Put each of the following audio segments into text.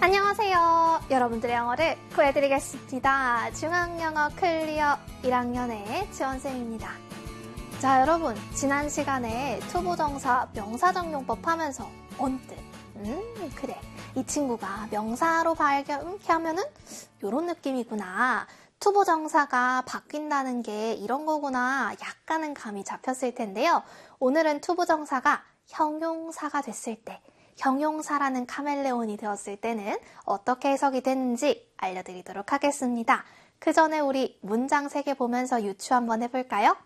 안녕하세요. 여러분들의 영어를 구해드리겠습니다. 중앙영어 클리어 1학년의 지원쌤입니다. 자, 여러분, 지난 시간에 투부정사 명사적 용법 하면서 언뜻 그래, 이 친구가 명사로 발견하면은 요런 느낌이구나. 투부정사가 바뀐다는 게 이런 거구나. 약간은 감이 잡혔을 텐데요. 오늘은 투부정사가 형용사가 됐을 때, 형용사라는 카멜레온이 되었을 때는 어떻게 해석이 되는지 알려드리도록 하겠습니다. 그 전에 우리 문장 3개 보면서 유추 한번 해볼까요?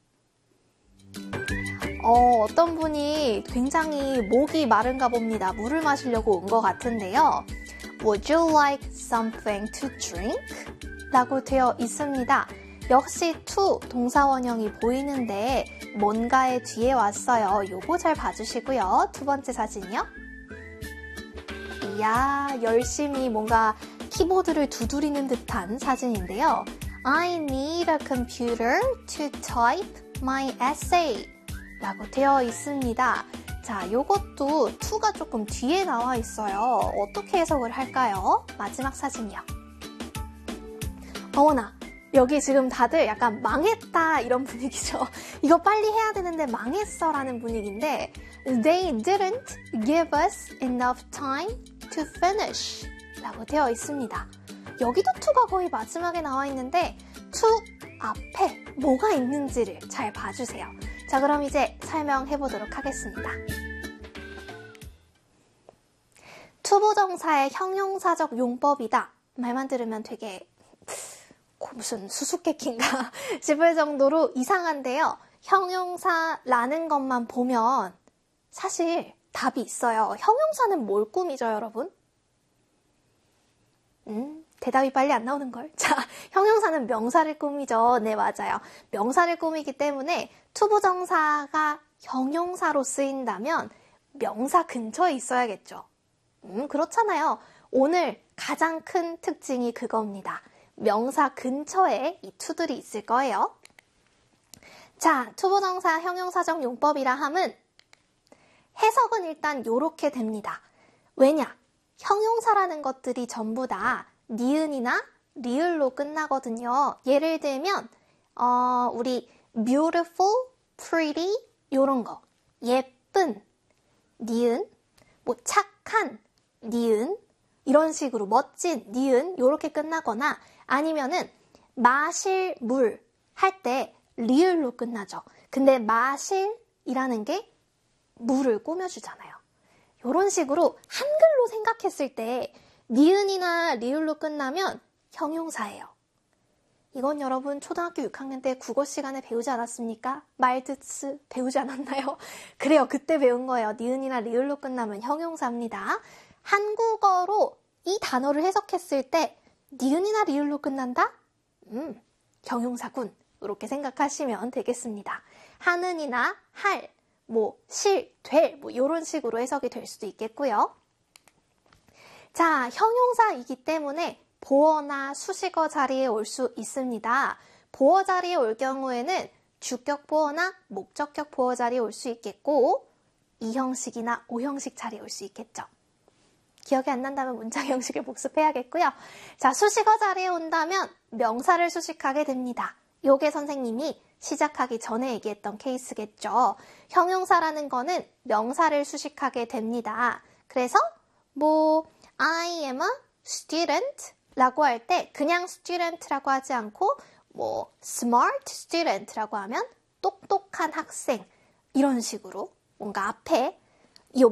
어떤 분이 굉장히 목이 마른가 봅니다. 물을 마시려고 온 것 같은데요. Would you like something to drink? 라고 되어 있습니다. 역시 to 동사원형이 보이는데 뭔가의 뒤에 왔어요. 요거 잘 봐주시고요. 두 번째 사진이요. 이야, 열심히 뭔가 키보드를 두드리는 듯한 사진인데요. I need a computer to type my essay 라고 되어 있습니다. 자, 요것도 to가 조금 뒤에 나와 있어요. 어떻게 해석을 할까요? 마지막 사진이요. 어머나, 여기 지금 다들 약간 망했다 이런 분위기죠. 이거 빨리 해야 되는데 망했어 라는 분위기인데 They didn't give us enough time to finish 라고 되어 있습니다. 여기도 to가 거의 마지막에 나와 있는데 to 앞에 뭐가 있는지를 잘 봐주세요. 자, 그럼 이제 설명해 보도록 하겠습니다. 투부정사의 형용사적 용법이다. 말만 들으면 되게 무슨 수수께끼인가 싶을 정도로 이상한데요. 형용사라는 것만 보면 사실 답이 있어요. 형용사는 뭘 꾸미죠, 여러분? 대답이 빨리 안 나오는걸. 자, 형용사는 명사를 꾸미죠. 네, 맞아요. 명사를 꾸미기 때문에 투부정사가 형용사로 쓰인다면 명사 근처에 있어야겠죠. 그렇잖아요. 오늘 가장 큰 특징이 그겁니다. 명사 근처에 이 to들이 있을 거예요. 자, 투부정사 형용사적 용법이라 함은 해석은 일단 요렇게 됩니다. 왜냐? 형용사라는 것들이 전부 다 니은이나 리을로 끝나거든요. 예를 들면 우리 beautiful, pretty 요런 거, 예쁜, 니은, 뭐 착한, 니은, 이런 식으로 멋진, 니은 요렇게 끝나거나 아니면은 마실 물 할 때 리을로 끝나죠. 근데 마실이라는 게 물을 꾸며주잖아요. 요런 식으로 한글로 생각했을 때 니은이나 리을로 끝나면 형용사예요. 이건 여러분 초등학교 6학년 때 국어 시간에 배우지 않았습니까? 말드스 배우지 않았나요? 그래요. 그때 배운 거예요. 니은이나 리을로 끝나면 형용사입니다. 한국어로 이 단어를 해석했을 때 니은이나 리을로 끝난다? 형용사군. 이렇게 생각하시면 되겠습니다. 하는이나 할, 실, 될, 이런 식으로 해석이 될 수도 있겠고요. 자, 형용사이기 때문에 보어나 수식어 자리에 올 수 있습니다. 보어 자리에 올 경우에는 주격 보어나 목적격 보어 자리에 올 수 있겠고 2형식이나 5형식 자리에 올 수 있겠죠. 기억이 안 난다면 문장 형식을 복습해야겠고요. 자, 수식어 자리에 온다면 명사를 수식하게 됩니다. 요게 선생님이 시작하기 전에 얘기했던 케이스겠죠. 형용사라는 거는 명사를 수식하게 됩니다. 그래서 I am a student 라고 할 때 그냥 student라고 하지 않고 smart student라고 하면 똑똑한 학생 이런 식으로 뭔가 앞에